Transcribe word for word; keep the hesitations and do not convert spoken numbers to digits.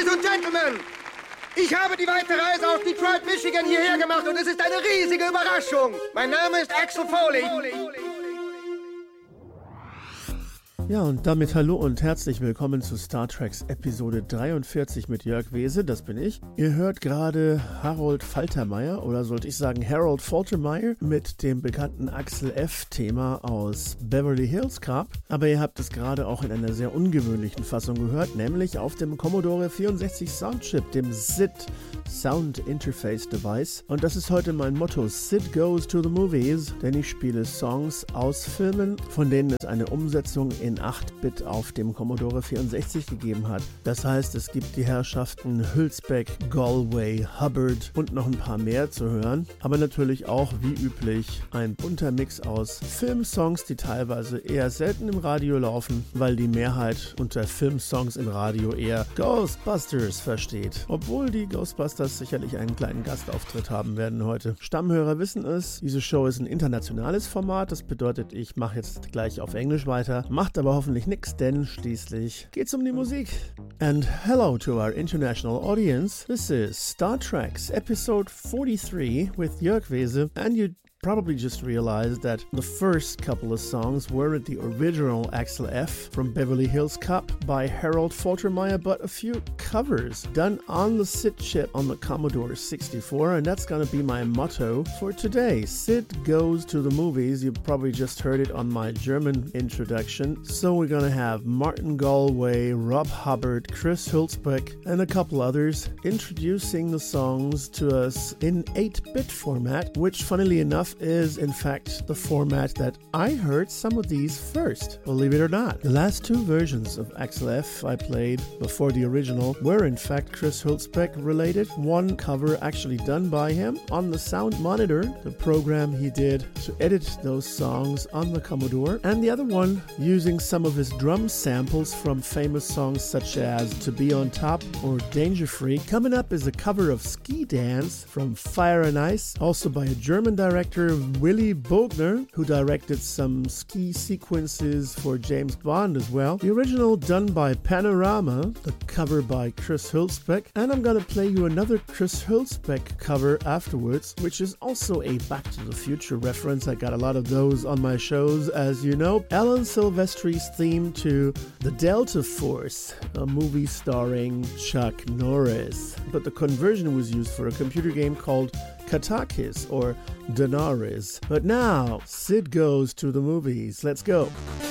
und Gentlemen, ich habe die weite Reise aus Detroit, Michigan hierher gemacht und es ist eine riesige Überraschung. Mein Name ist Axel Foley. Ja, und damit hallo und herzlich willkommen zu Star Treks Episode dreiundvierzig mit Jörg Wese, das bin ich. Ihr hört gerade Harold Faltermeyer, oder sollte ich sagen Harold Faltermeyer, mit dem bekannten Axel F-Thema aus Beverly Hills Cop. Aber ihr habt es gerade auch in einer sehr ungewöhnlichen Fassung gehört, nämlich auf dem Commodore vierundsechzig Soundchip, dem S I D Sound Interface Device. Und das ist heute mein Motto, S I D goes to the movies, denn ich spiele Songs aus Filmen, von denen es eine Umsetzung in acht Bit auf dem Commodore vierundsechzig gegeben hat. Das heißt, es gibt die Herrschaften Hülsbeck, Galway, Hubbard und noch ein paar mehr zu hören. Aber natürlich auch, wie üblich, ein bunter Mix aus Filmsongs, die teilweise eher selten im Radio laufen, weil die Mehrheit unter Filmsongs im Radio eher Ghostbusters versteht. Obwohl die Ghostbusters sicherlich einen kleinen Gastauftritt haben werden heute. Stammhörer wissen es, diese Show ist ein internationales Format. Das bedeutet, ich mache jetzt gleich auf Englisch weiter. Macht aber hoffentlich nix, denn schließlich geht's um die Musik. And hello to our international audience. This is Star Trek's episode forty-three with Jörg Wese, and you probably just realized that the first couple of songs were the original Axel F from Beverly Hills Cop by Harold Faltermeyer, but a few covers done on the S I D chip on the Commodore sixty-four, and that's gonna be my motto for today. S I D goes to the movies. You probably just heard it on my German introduction. So we're gonna have Martin Galway, Rob Hubbard, Chris Hülsbeck, and a couple others introducing the songs to us in eight bit format, which funnily enough is in fact the format that I heard some of these first, believe it or not. The last two versions of Axel F I played before the original were in fact Chris Hülsbeck related. One cover actually done by him on the Sound Monitor, the program he did to edit those songs on the Commodore, and the other one using some of his drum samples from famous songs such as To Be On Top or Danger Free. Coming up is a cover of Ski Dance from Fire and Ice, also by a German director, Willy Bogner, who directed some ski sequences for James Bond as well. The original done by Panorama, the cover by Chris Hülsbeck, and I'm gonna play you another Chris Hülsbeck cover afterwards, which is also a Back to the Future reference. I got a lot of those on my shows, as you know. Alan Silvestri's theme to The Delta Force, a movie starring Chuck Norris. But the conversion was used for a computer game called Katakis or Daenerys. But now, S I D goes to the movies. Let's go.